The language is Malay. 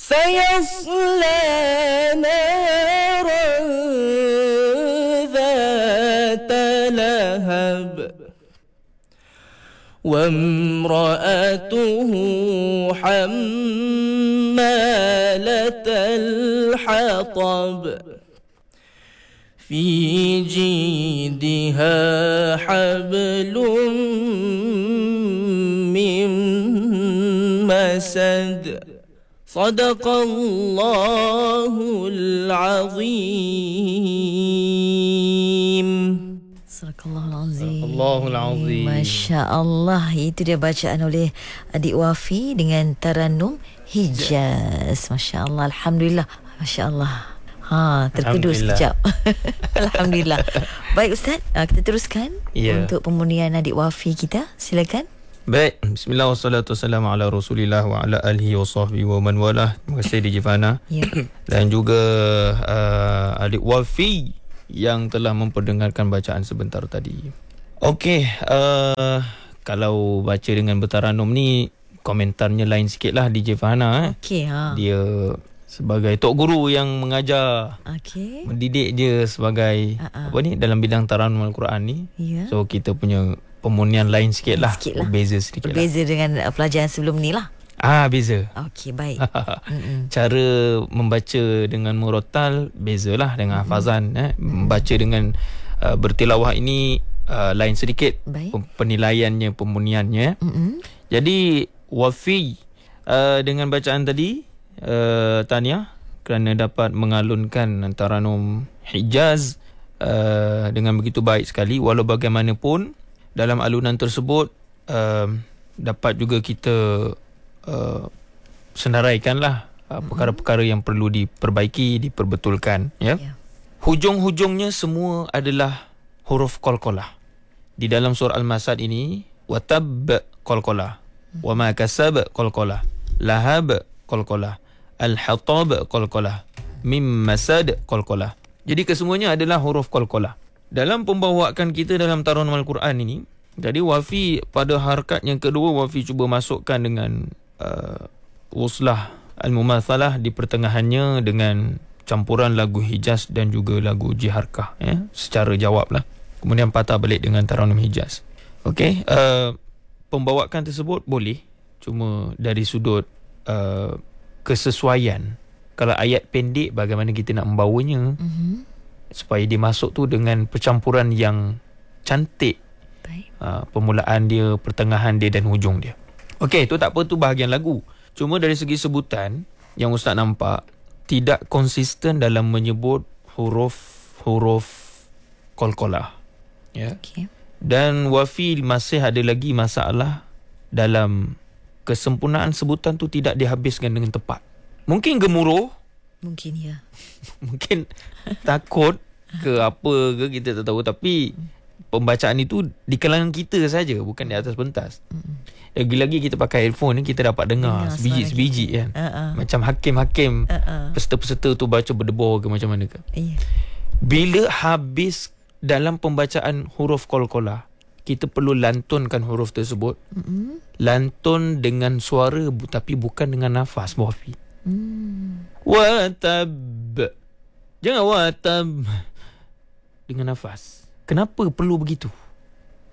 سيصلى نارا ذات لهب وامرأته حمالة الحطب في جيدها حبل من مسد صدق الله العظيم. Allahul Azim. Masya Allah. Itu dia bacaan oleh adik Wafi dengan Taranum Hijaz. Masya Allah. Alhamdulillah. Masya Allah. Terkedus sekejap. Alhamdulillah. Baik Ustaz, kita teruskan untuk pemurnian adik Wafi kita. Silakan. Baik, bismillah wassalatu wassalamu ala rasulillah wa ala alihi wa sahbihi wa man walah. Terima kasih DJ Fana dan juga adik Wafi yang telah memperdengarkan bacaan sebentar tadi. Okey, kalau baca dengan bertaranum ni komentarnya lain sikit lah DJ Fana. Dia sebagai tok guru yang mengajar, mendidik je sebagai apa ni dalam bidang taranum Al-Quran ni. So kita punya pemurnian lain sikit lah. Berbeza sedikit lah. Berbeza dengan pelajaran sebelum ni lah. Beza. Okey, baik. Cara membaca dengan murattal bezalah dengan hafazan. Membaca dengan bertilawah ini lain sedikit penilaiannya, pemurniannya. Jadi Wafi dengan bacaan tadi, tahniah kerana dapat mengalunkan taranum Hijaz dengan begitu baik sekali. Walau bagaimanapun dalam alunan tersebut dapat juga kita senaraikanlah perkara-perkara yang perlu diperbaiki, diperbetulkan, ya. Hujung-hujungnya semua adalah huruf qalqalah. Di dalam surah Al-Masad ini, watab qalqalah, wama kasab qalqalah, lahab qalqalah, al-hatab qalqalah, mim masad qalqalah. Jadi kesemuanya adalah huruf qalqalah. Dalam pembawaan kita dalam taranum Al-Quran ini, jadi Wafi pada harakat yang kedua, Wafi cuba masukkan dengan wuslah al-mumathalah di pertengahannya dengan campuran lagu Hijaz dan juga lagu Jiharkah, ya, secara jawab lah. Kemudian patah balik dengan taranum Hijaz. Okey, pembawaan tersebut boleh, cuma dari sudut kesesuaian. Kalau ayat pendek, bagaimana kita nak membawanya supaya dia masuk tu dengan percampuran yang cantik. Permulaan dia, pertengahan dia dan hujung dia. Okey, tu tak apa, tu bahagian lagu. Cuma dari segi sebutan yang Ustaz nampak tidak konsisten dalam menyebut huruf qalqalah, ya. Dan Wafi masih ada lagi masalah dalam kesempurnaan sebutan tu tidak dihabiskan dengan tepat. Mungkin gemuruh, mungkin ya. Mungkin takut ke apa ke, kita tak tahu. Tapi pembacaan itu di kalangan kita saja, bukan di atas pentas. Lagi-lagi kita pakai earphone ni, kita dapat dengar sebiji-sebiji kan. Macam hakim-hakim peserta-peserta tu baca berdebar ke macam mana ke. Bila habis dalam pembacaan huruf qalqalah, kita perlu lantunkan huruf tersebut. Lantun dengan suara tapi bukan dengan nafas, Wafi. Watab. Jangan watab dengan nafas. Kenapa perlu begitu?